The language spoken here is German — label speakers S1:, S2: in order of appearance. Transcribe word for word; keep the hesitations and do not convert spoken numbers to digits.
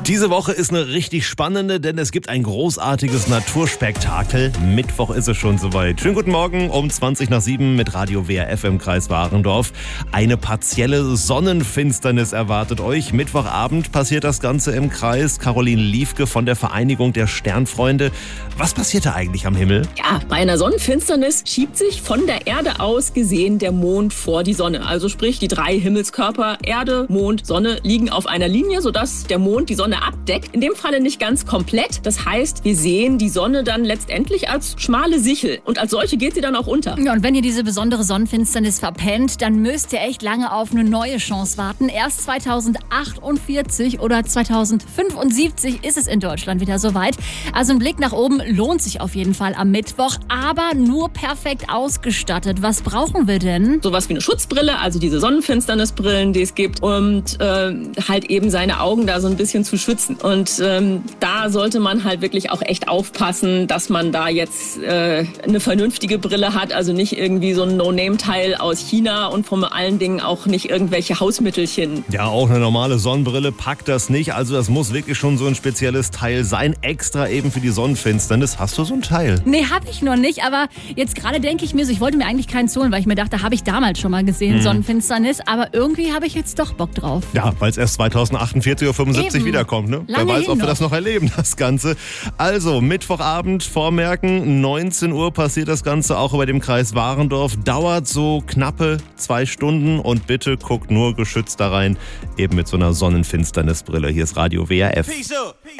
S1: Diese Woche ist eine richtig spannende, denn es gibt ein großartiges Naturspektakel. Mittwoch ist es schon soweit. Schönen guten Morgen um zwanzig nach sieben mit Radio W R F im Kreis Warendorf. Eine partielle Sonnenfinsternis erwartet euch. Mittwochabend passiert das Ganze im Kreis. Caroline Liefke von der Vereinigung der Sternfreunde. Was passiert da eigentlich am Himmel?
S2: Ja, bei einer Sonnenfinsternis schiebt sich von der Erde aus gesehen der Mond vor die Sonne. Also sprich, die drei Himmelskörper Erde, Mond, Sonne liegen auf einer Linie, sodass der Mond die Sonne abdeckt. In dem Falle nicht ganz komplett. Das heißt, wir sehen die Sonne dann letztendlich als schmale Sichel. Und als solche geht sie dann auch unter.
S3: Ja, und wenn ihr diese besondere Sonnenfinsternis verpennt, dann müsst ihr echt lange auf eine neue Chance warten. Erst zweitausendachtundvierzig oder zweitausendfünfundsiebzig ist es in Deutschland wieder soweit. Also ein Blick nach oben lohnt sich auf jeden Fall am Mittwoch, aber nur perfekt ausgestattet. Was brauchen wir denn?
S2: Sowas wie eine Schutzbrille, also diese Sonnenfinsternisbrillen, die es gibt. Und äh, halt eben seine Augen da so ein bisschen zu schützen. Und ähm, da sollte man halt wirklich auch echt aufpassen, dass man da jetzt äh, eine vernünftige Brille hat, also nicht irgendwie so ein No-Name-Teil aus China und vor allen Dingen auch nicht irgendwelche Hausmittelchen.
S1: Ja, auch eine normale Sonnenbrille packt das nicht, also das muss wirklich schon so ein spezielles Teil sein, extra eben für die Sonnenfinsternis. Hast du so ein Teil?
S3: Nee, hab ich noch nicht, aber jetzt gerade denke ich mir so, ich wollte mir eigentlich keins holen, weil ich mir dachte, habe ich damals schon mal gesehen, hm. Sonnenfinsternis, aber irgendwie habe ich jetzt doch Bock drauf.
S1: Ja, weil es erst zweitausendachtundvierzig oder fünfundsiebzig
S3: Eben.
S1: wiederkommt, ne?
S3: Lange
S1: Wer weiß, ob wir
S3: noch.
S1: das noch erleben, das Ganze. Also, Mittwochabend, vormerken, neunzehn Uhr passiert das Ganze auch über dem Kreis Warendorf. Dauert so knappe zwei Stunden und bitte guckt nur geschützt da rein, eben mit so einer Sonnenfinsternisbrille. Hier ist Radio W R F.
S4: Peace up. Peace.